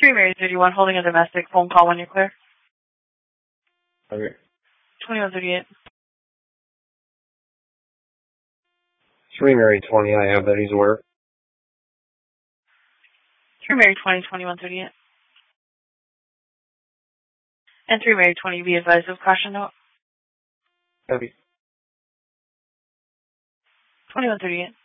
3 Mary 31, holding a domestic phone call when you're clear. Okay. 2138. 3 Mary 20, I have that he's aware. 3 Mary 20, 2138. And 3 Mary 20, be advised of caution note. Copy. 2138.